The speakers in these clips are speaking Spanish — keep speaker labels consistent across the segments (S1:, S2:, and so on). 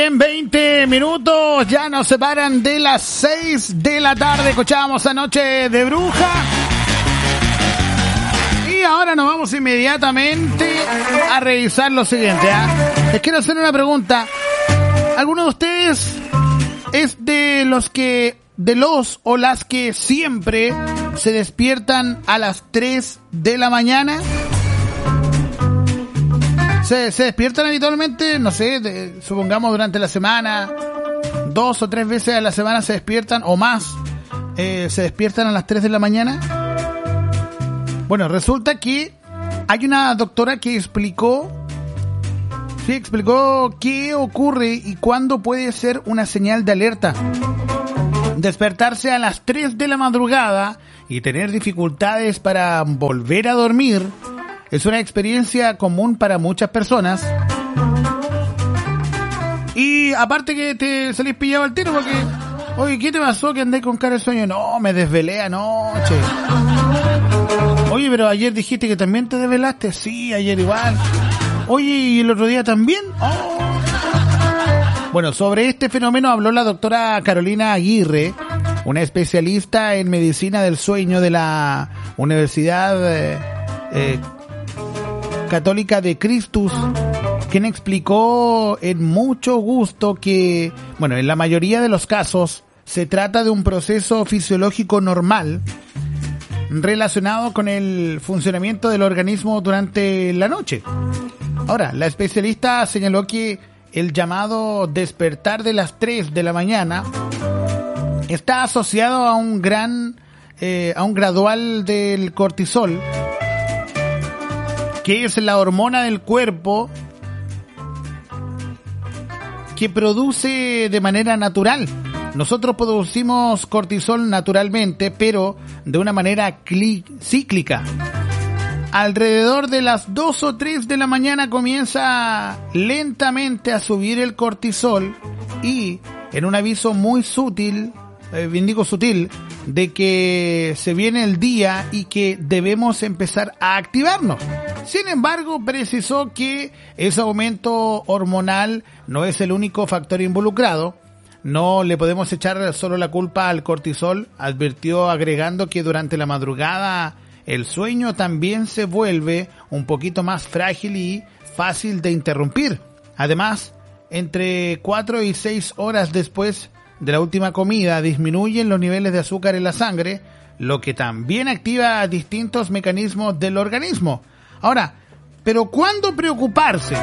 S1: bien, 20 minutos, ya nos separan de las 6 de la tarde, escuchábamos Anoche de Bruja. Y ahora nos vamos inmediatamente a revisar lo siguiente. Les quiero hacer una pregunta. ¿Alguno de ustedes es de los o las que siempre se despiertan a las 3 de la mañana? ¿Se despiertan habitualmente? No sé, supongamos durante la semana, 2 o 3 veces a la semana se despiertan, o más, se despiertan a las 3 de la mañana. Bueno, resulta que hay una doctora que explicó qué ocurre y cuándo puede ser una señal de alerta. Despertarse a las 3 de la madrugada y tener dificultades para volver a dormir es una experiencia común para muchas personas. Y aparte que te salís pillado al tiro porque, oye, ¿qué te pasó que andé con cara de sueño? No, me desvelé anoche. Oye, pero ayer dijiste que también te desvelaste. Sí, ayer igual. Oye, ¿y el otro día también? Oh. Bueno, sobre este fenómeno habló la doctora Carolina Aguirre, una especialista en medicina del sueño de la Universidad Católica de Christus, quien explicó en mucho gusto que, bueno, en la mayoría de los casos se trata de un proceso fisiológico normal relacionado con el funcionamiento del organismo durante la noche. Ahora, la especialista señaló que el llamado despertar de las 3 de la mañana está asociado a un gradual del cortisol, que es la hormona del cuerpo que produce de manera natural. Nosotros producimos cortisol naturalmente, pero de una manera cíclica. Alrededor de las 2 o 3 de la mañana comienza lentamente a subir el cortisol y en un aviso muy sutil, sutil, de que se viene el día y que debemos empezar a activarnos. Sin embargo, precisó que ese aumento hormonal no es el único factor involucrado. No le podemos echar solo la culpa al cortisol, advirtió, agregando que durante la madrugada el sueño también se vuelve un poquito más frágil y fácil de interrumpir. Además, entre 4 y 6 horas después de la última comida disminuyen los niveles de azúcar en la sangre, lo que también activa distintos mecanismos del organismo. Ahora, ¿pero cuándo preocuparse?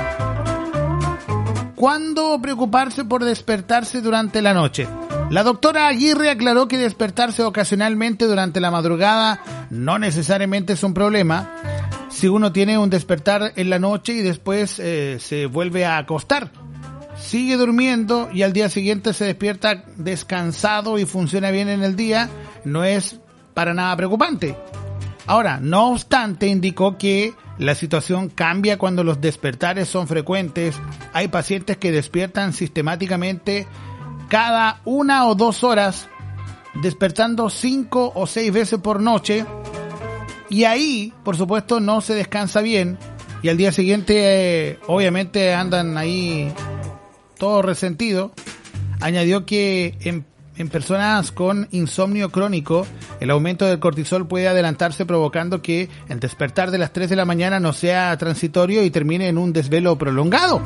S1: ¿Cuándo preocuparse por despertarse durante la noche? La doctora Aguirre aclaró que despertarse ocasionalmente durante la madrugada no necesariamente es un problema si uno tiene un despertar en la noche y después se vuelve a acostar. Sigue durmiendo y al día siguiente se despierta descansado y funciona bien en el día, no es para nada preocupante. Ahora, no obstante, indicó que la situación cambia cuando los despertares son frecuentes. Hay pacientes que despiertan sistemáticamente cada 1 o 2 horas, despertando 5 o 6 veces por noche, y ahí, por supuesto, no se descansa bien, y al día siguiente, obviamente, andan ahí todos resentidos. Añadió que en personas con insomnio crónico, el aumento del cortisol puede adelantarse, provocando que el despertar de las 3 de la mañana no sea transitorio y termine en un desvelo prolongado.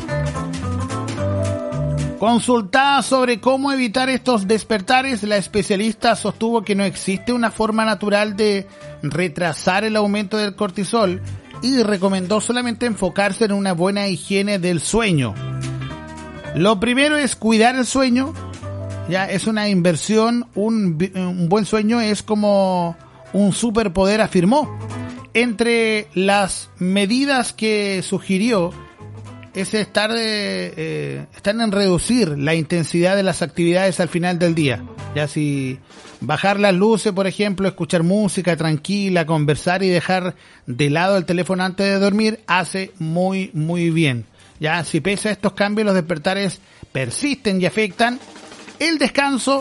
S1: Consultada sobre cómo evitar estos despertares, la especialista sostuvo que no existe una forma natural de retrasar el aumento del cortisol y recomendó solamente enfocarse en una buena higiene del sueño. Lo primero es cuidar el sueño. Ya es una inversión, un buen sueño es como un superpoder, afirmó. Entre las medidas que sugirió es están en reducir la intensidad de las actividades al final del día. Ya si bajar las luces, por ejemplo, escuchar música tranquila, conversar y dejar de lado el teléfono antes de dormir, hace muy, muy bien. Ya si pese a estos cambios, los despertares persisten y afectan el descanso,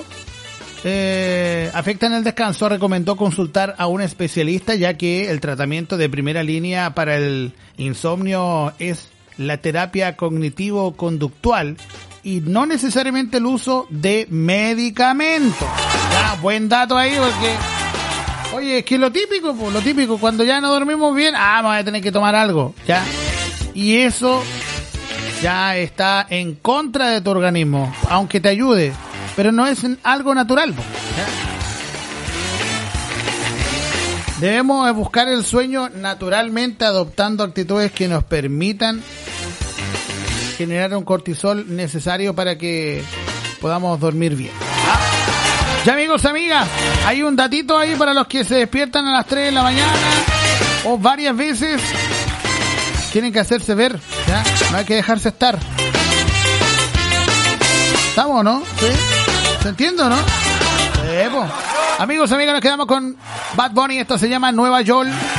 S1: recomendó consultar a un especialista, ya que el tratamiento de primera línea para el insomnio es la terapia cognitivo-conductual y no necesariamente el uso de medicamentos. Ya, buen dato ahí porque, oye, es que lo típico, cuando ya no dormimos bien, vamos a tener que tomar algo, ya. Y eso ya está en contra de tu organismo, aunque te ayude, pero no es algo natural, ¿ya? Debemos buscar el sueño naturalmente adoptando actitudes que nos permitan generar un cortisol necesario para que podamos dormir bien. Ya, amigos, amigas, hay un datito ahí para los que se despiertan a las 3 de la mañana o varias veces. Tienen que hacerse ver, ¿ya? No hay que dejarse estar. ¿Estamos, no? ¿Sí? ¿Se entiende, no? Amigos, amigas, nos quedamos con Bad Bunny. Esto se llama Nueva York.